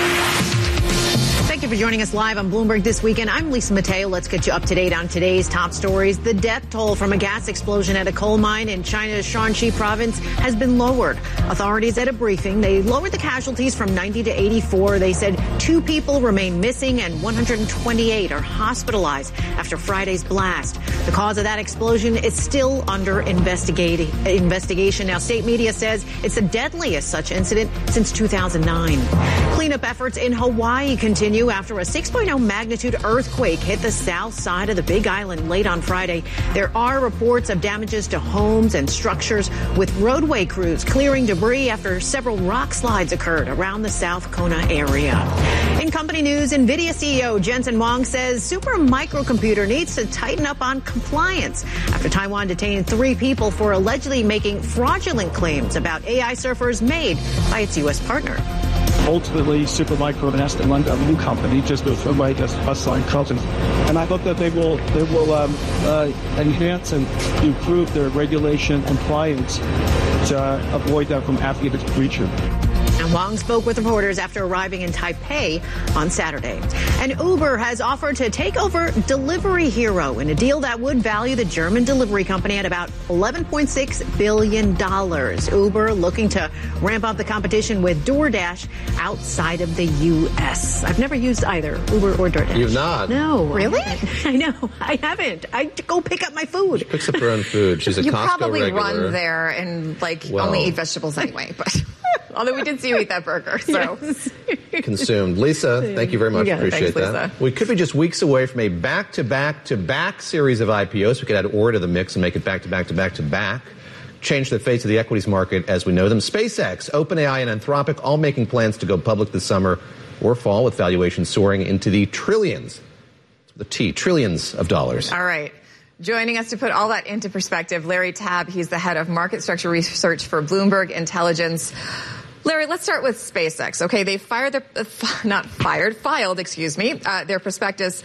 Thank you for joining us live on Bloomberg This Weekend. I'm Lisa Mateo. Let's get you up to date on today's top stories. The death toll from a gas explosion at a coal mine in China's Shanxi province has been lowered. Authorities at a briefing, they lowered the casualties from ninety to eighty-four. They said two people remain missing and one hundred twenty-eight are hospitalized after Friday's blast. The cause of that explosion is still under investigation. Now, state media says it's the deadliest such incident since two thousand nine. Cleanup efforts in Hawaii continue after a six point oh magnitude earthquake hit the south side of the Big Island late on Friday. There are reports of damages to homes and structures, with roadway crews clearing debris after several rock slides occurred around the South Kona area. In company news, NVIDIA C E O Jensen Huang says Super Microcomputer needs to tighten up on compliance after Taiwan detained three people for allegedly making fraudulent claims about A I servers made by its U S partner. Ultimately, Supermicro has to run a new company just to avoid us like cousins. And I hope that they will they will um, uh, enhance and improve their regulation compliance to uh, avoid that from happening in the future. And Huang spoke with reporters after arriving in Taipei on Saturday. And Uber has offered to take over Delivery Hero in a deal that would value the German delivery company at about eleven point six billion dollars. Uber looking to ramp up the competition with DoorDash outside of the U S. I've never used either Uber or DoorDash. You've not? No. Really? I know. I haven't. I go pick up my food. She picks up her own food. She's a you Costco probably regular. run there and like Well. only eat vegetables anyway, but although we did see you eat that burger, so Yes. Consumed. Lisa, thank you very much. Yeah, Appreciate thanks, that. Lisa. We could be just weeks away from a back-to-back-to-back series of I P Os. We could add Ore to the mix and make it back-to-back-to-back-to-back. Change the face of the equities market as we know them. SpaceX, OpenAI, and Anthropic all making plans to go public this summer or fall, with valuations soaring into the trillions, the T, trillions of dollars. all right. Joining us to put all that into perspective, Larry Tabb. He's the head of market structure research for Bloomberg Intelligence. Larry, let's start with SpaceX. Okay, they fired their, uh, not fired, filed, excuse me, uh, their prospectus.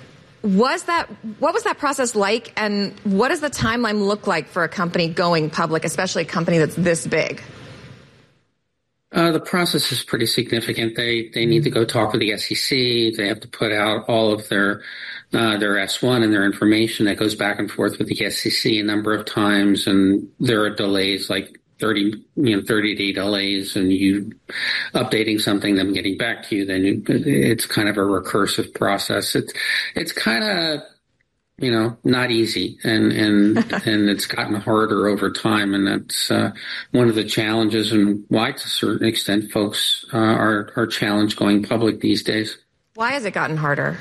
Was that, what was that process like, and what does the timeline look like for a company going public, especially a company that's this big? Uh, the process is pretty significant. They they need to go talk with the S E C. They have to put out all of their uh, their S one and their information that goes back and forth with the S E C a number of times, and there are delays like thirty, you know, thirty day delays and you updating something, them getting back to you, then you, it's kind of a recursive process. It's, it's kind of, you know, not easy, and, and, and it's gotten harder over time. And that's, uh, one of the challenges and why to a certain extent folks, uh, are, are challenged going public these days. Why has it gotten harder?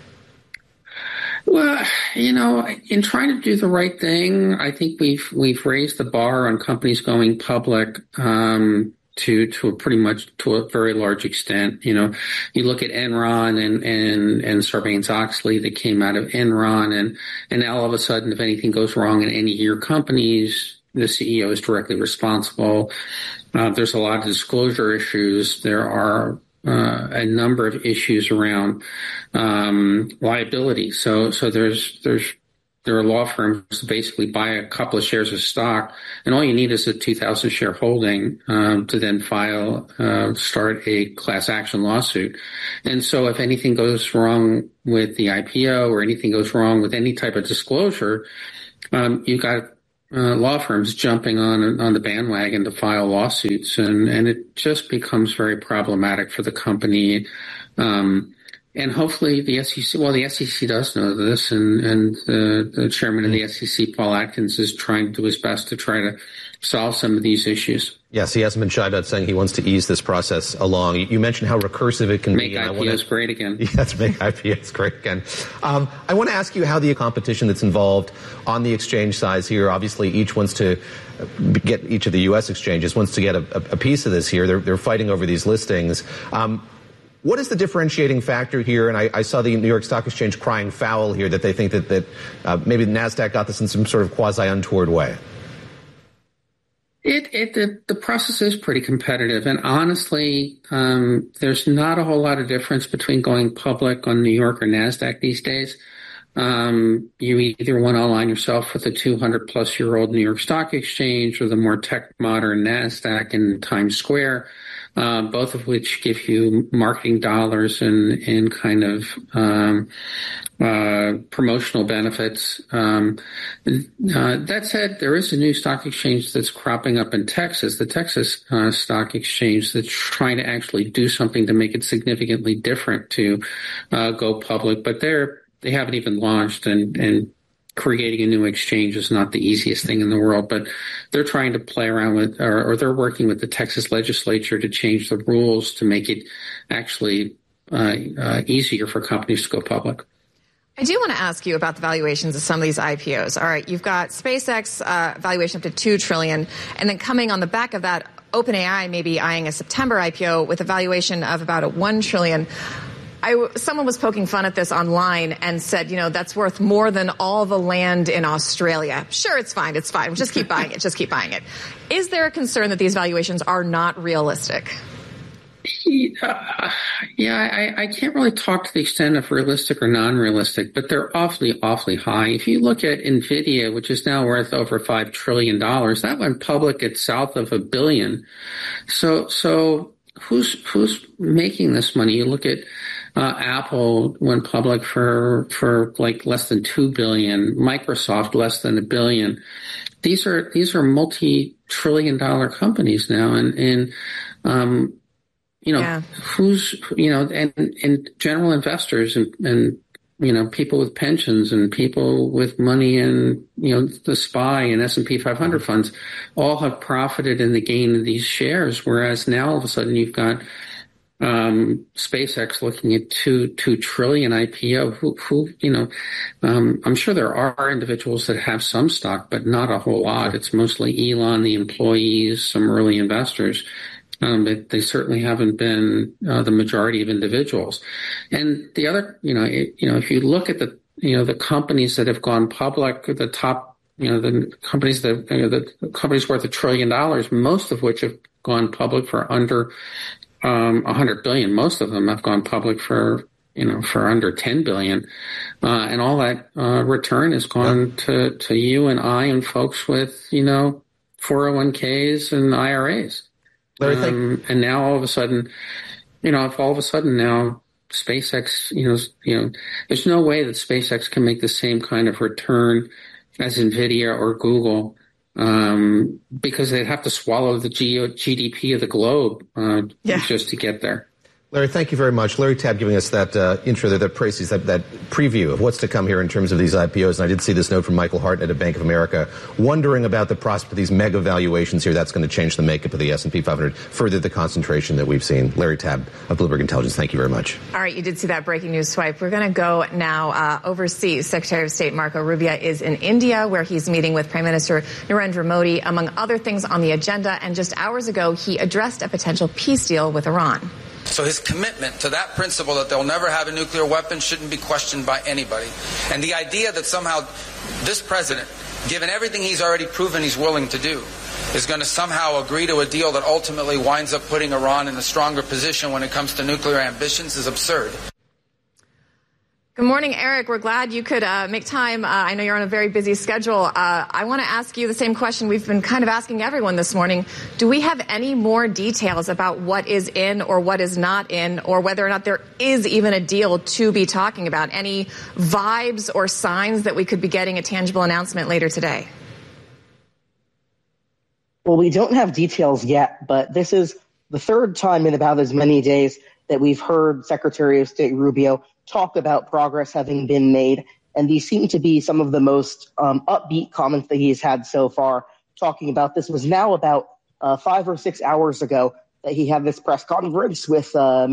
Well, you know, in trying to do the right thing, I think we've, we've raised the bar on companies going public, um, to, to a pretty much, to a very large extent. You know, you look at Enron and, and, and Sarbanes-Oxley that came out of Enron, and, and now all of a sudden, if anything goes wrong in any of your companies, the C E O is directly responsible. Uh, there's a lot of disclosure issues. There are, uh, a number of issues around, um, liability. So, so there's, there's, there are law firms that basically buy a couple of shares of stock, and all you need is a two thousand share holding um, to then file, uh, start a class action lawsuit. And so if anything goes wrong with the I P O or anything goes wrong with any type of disclosure, um, you've got uh, law firms jumping on on the bandwagon to file lawsuits, and, and it just becomes very problematic for the company. Um, And hopefully the S E C, well, the S E C does know this, and, and the, the chairman of the S E C, Paul Atkins, is trying to do his best to try to solve some of these issues. Yes, he hasn't been shy about saying he wants to ease this process along. You mentioned how recursive it can make be. Make I P Os great again. Yes, make I P Os great again. Um, I want to ask you how the competition that's involved on the exchange size here, obviously each wants to get, each of the U S exchanges wants to get a, a piece of this here. They're, they're fighting over these listings. Um, What is the differentiating factor here? And I, I saw the New York Stock Exchange crying foul here that they think that, that uh, maybe NASDAQ got this in some sort of quasi-untoward way. It, it, the, the process is pretty competitive. And honestly, um, there's not a whole lot of difference between going public on New York or NASDAQ these days. Um, you either want to align yourself with the two hundred plus year old New York Stock Exchange or the more tech modern NASDAQ in Times Square. Uh, both of which give you marketing dollars and, and kind of um, uh, promotional benefits. Um, uh, that said, there is a new stock exchange that's cropping up in Texas, the Texas uh, Stock Exchange, that's trying to actually do something to make it significantly different to uh, go public. But they're they haven't even launched, and, and creating a new exchange is not the easiest thing in the world, but they're trying to play around with, or, or they're working with the Texas legislature to change the rules to make it actually uh, uh, easier for companies to go public. I do want to ask you about the valuations of some of these I P Os. All right, you've got SpaceX uh, valuation up to two trillion dollars, and then coming on the back of that, OpenAI may be eyeing a September I P O with a valuation of about a one trillion dollars. I, someone was poking fun at this online and said, you know, that's worth more than all the land in Australia. Sure, it's fine. It's fine. Just keep buying it. Just keep buying it. Is there a concern that these valuations are not realistic? Uh, yeah, I, I can't really talk to the extent of realistic or non-realistic, but they're awfully, awfully high. If you look at NVIDIA, which is now worth over five trillion dollars, that went public at south of a billion. So, so who's, who's making this money? You look at Uh, Apple went public for, for like less than two billion, Microsoft less than a billion. These are, these are multi-trillion dollar companies now. And, and, um, you know, yeah. who's, you know, and, and general investors and, and, you know, people with pensions and people with money in, you know, the S P Y and S and P five hundred funds all have profited in the gain of these shares. Whereas now all of a sudden you've got, Um, SpaceX looking at two, two trillion I P O, who, who, you know, um, I'm sure there are individuals that have some stock, but not a whole lot. It's mostly Elon, the employees, some early investors. Um, but they certainly haven't been, uh, the majority of individuals. And the other, you know, it, you know, if you look at the, you know, the companies that have gone public, the top, you know, the companies that, you know, the companies worth a trillion dollars, most of which have gone public for under, Um, a hundred billion. Most of them have gone public for, you know, for under ten billion. Uh, and all that, uh, return has gone to, to you and I and folks with, you know, four oh one k's and I R As. Um, and now all of a sudden, you know, if all of a sudden now SpaceX, you know, you know, there's no way that SpaceX can make the same kind of return as NVIDIA or Google, um, because they'd have to swallow the G- GDP of the globe uh, yeah. just to get there. Larry, thank you very much. Larry Tabb giving us that uh, intro there, that précis, that, that preview of what's to come here in terms of these I P Os. And I did see this note from Michael Hartnett at Bank of America, wondering about the prospect of these mega valuations here. That's going to change the makeup of the S and P five hundred, further the concentration that we've seen. Larry Tabb of Bloomberg Intelligence, thank you very much. All right, you did see that breaking news swipe. We're going to go now uh, overseas. Secretary of State Marco Rubio is in India, where he's meeting with Prime Minister Narendra Modi, among other things on the agenda. And just hours ago, he addressed a potential peace deal with Iran. So his commitment to that principle that they'll never have a nuclear weapon shouldn't be questioned by anybody. And the idea that somehow this president, given everything he's already proven he's willing to do, is going to somehow agree to a deal that ultimately winds up putting Iran in a stronger position when it comes to nuclear ambitions is absurd. Good morning, Eric. We're glad you could uh, make time. Uh, I know you're on a very busy schedule. Uh, I want to ask you the same question we've been kind of asking everyone this morning. Do we have any more details about what is in or what is not in, or whether or not there is even a deal to be talking about? Any vibes or signs that we could be getting a tangible announcement later today? Well, we don't have details yet, but this is the third time in about as many days that we've heard Secretary of State Rubio talk about progress having been made, and these seem to be some of the most um, upbeat comments that he's had so far, talking about this. Was now about uh, five or six hours ago that he had this press conference with uh,